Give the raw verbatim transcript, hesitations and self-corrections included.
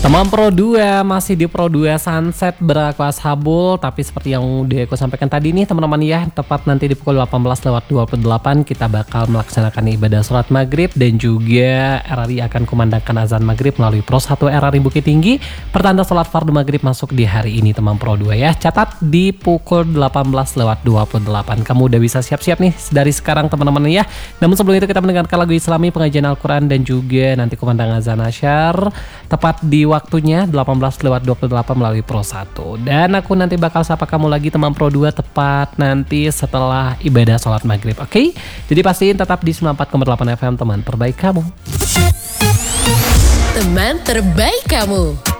Teman Pro dua masih di Pro dua Sunset Beraku Ashabul. Tapi seperti yang udah aku sampaikan tadi nih teman-teman ya, tepat nanti di pukul delapan belas lewat dua puluh delapan kita bakal melaksanakan ibadah sholat maghrib. Dan juga R R I akan kumandangkan azan maghrib melalui Pro satu R R I Bukit Tinggi. Pertanda sholat fardu maghrib masuk di hari ini teman Pro dua ya. Catat di pukul delapan belas lewat dua puluh delapan. Kamu udah bisa siap-siap nih dari sekarang teman-teman ya. Namun sebelum itu kita mendengarkan lagu Islami, pengajian Al-Quran, dan juga nanti kumandang azan asyar tepat di waktunya delapan belas lewat dua puluh delapan melalui Pro satu. Dan aku nanti bakal sapa kamu lagi teman Pro dua tepat nanti setelah ibadah sholat maghrib. Oke, okay? Jadi pastiin tetap di sembilan puluh empat koma delapan F M, teman terbaik kamu. Teman terbaik kamu.